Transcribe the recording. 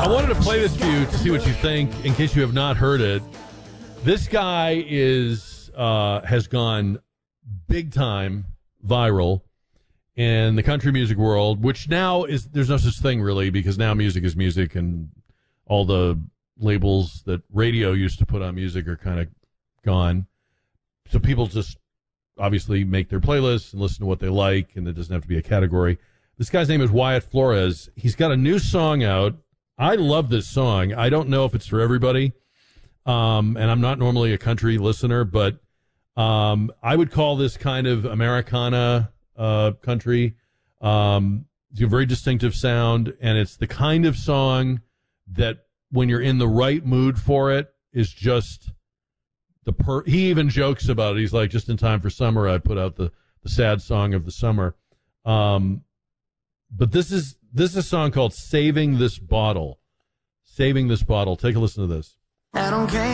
I wanted to play this for you to see what you think, in case you have not heard it. This guy has gone big time viral in the country music world, which now there's no such thing really, because now music is music, and all the labels that radio used to put on music are kind of gone. So people just obviously make their playlists and listen to what they like, and it doesn't have to be a category. This guy's name is Wyatt Flores. He's got a new song out. I love this song. I don't know if it's for everybody, and I'm not normally a country listener, but I would call this kind of Americana country. It's a very distinctive sound, and it's the kind of song that when you're in the right mood for it is just he even jokes about it. He's like, just in time for summer, I put out the sad song of the summer. But this is a song called Saving This Bottle. Saving This Bottle. Take a listen to this. I don't care.